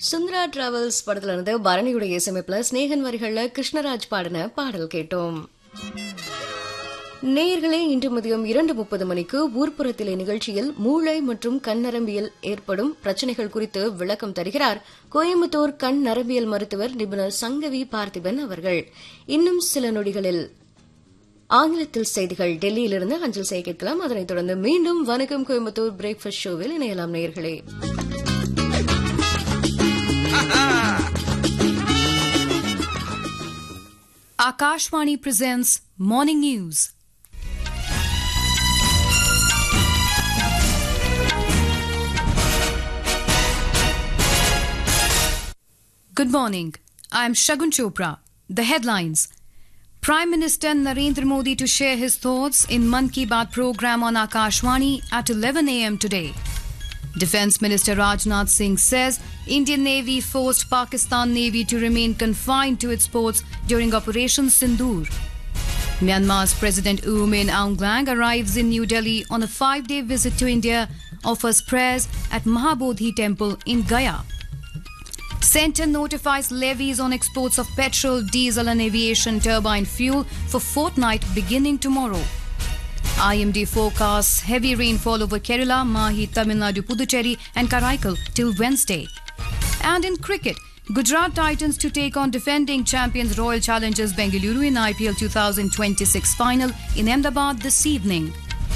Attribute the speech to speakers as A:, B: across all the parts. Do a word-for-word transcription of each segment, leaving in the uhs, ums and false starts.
A: Sundara travels படத்துல இருந்து பரணியுடைய இசையமைப்புல ஸ்நேகன் வரிகள்ல கிருஷ்ணராஜ் பாடின பாடல் கேட்டோம். நேயர்களே, இன்று மதியம் இரண்டு முப்பது மணிக்கு ஊர்ப்புறத்திலே நிகழ்ச்சியில் மூளை மற்றும் கண் நரம்பியல் ஏற்படும் பிரச்சனைகள் குறித்து விளக்கம் தருகிறார் கோயம்புத்தூர் கண் நரம்பியல் மருத்துவர் நிபுணர் சங்கவி பார்த்திபன் அவர்கள். இன்னும் சில நொடிகளில் ஆங்கிலத்தில் செய்திகள் டெல்லியிலிருந்து அஞ்சல் செய்ய கேட்கலாம். அதனைத் தொடர்ந்து மீண்டும் வணக்கம் கோயம்புத்தூர் பிரேக்ஃபாஸ்ட் ஷோவில் இணையலாம் நேயர்களே.
B: Akashvani presents Morning News. Good morning. I am Shagun Chopra. The headlines. Prime Minister Narendra Modi to share his thoughts in Mann Ki Baat program on Akashvani at eleven a m today. Defence Minister Rajnath Singh says Indian Navy forced Pakistan Navy to remain confined to its ports during Operation Sindoor. Myanmar's President U Min Aung Hlaing arrives in New Delhi on a five-day visit to India, offers prayers at Mahabodhi Temple in Gaya. Centre notifies levies on exports of petrol, diesel and aviation turbine fuel for fortnight beginning tomorrow. I M D forecasts heavy rainfall over Kerala, Mahi, Tamil Nadu, Puducherry and Karaikal till Wednesday. And in cricket, Gujarat Titans to take on defending champions Royal Challengers Bengaluru in I P L twenty twenty-six final in Ahmedabad this evening.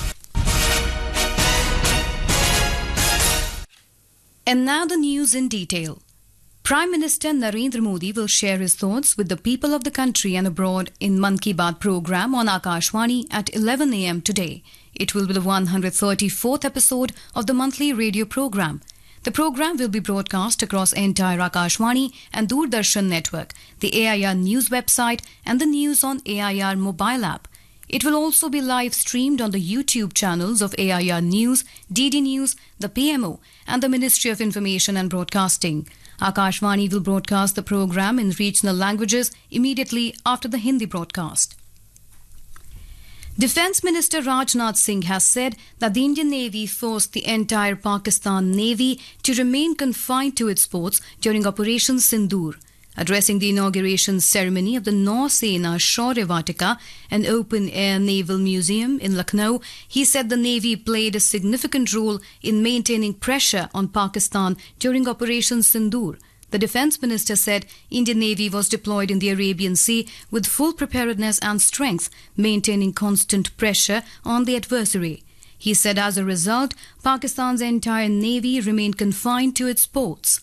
B: And now the news in detail. Prime Minister Narendra Modi will share his thoughts with the people of the country and abroad in Mann Ki Baat program on Akashvani at eleven a m today. It will be the one hundred thirty-fourth episode of the monthly radio program. The program will be broadcast across entire Akashvani and Doordarshan network, the A I R News website and the News on A I R mobile app. It will also be live streamed on the YouTube channels of A I R News, D D News, the P M O and the Ministry of Information and Broadcasting. Akashvani will broadcast the program in regional languages immediately after the Hindi broadcast. Defence Minister Rajnath Singh has said that the Indian Navy forced the entire Pakistan Navy to remain confined to its ports during Operation Sindoor. Addressing the inauguration ceremony of the Nausena Shaurya Vatika, an open-air naval museum in Lucknow, he said the Navy played a significant role in maintaining pressure on Pakistan during Operation Sindoor. The Defence Minister said Indian Navy was deployed in the Arabian Sea with full preparedness and strength, maintaining constant pressure on the adversary. He said as a result, Pakistan's entire Navy remained confined to its ports.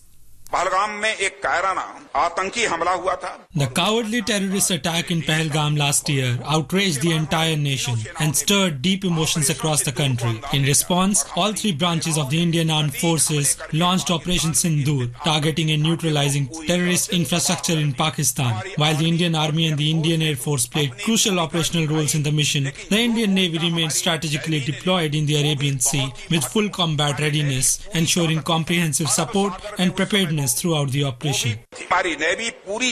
C: The cowardly terrorist attack in Pahalgam last year outraged the entire nation and stirred deep emotions across the country. In response, all three branches of the Indian Armed Forces launched Operation Sindoor, targeting and neutralizing terrorist infrastructure in Pakistan. While the Indian Army and the Indian Air Force played crucial operational roles in the mission, the Indian Navy remained strategically deployed in the Arabian Sea with full combat readiness, ensuring comprehensive support and preparedness throughout the operation.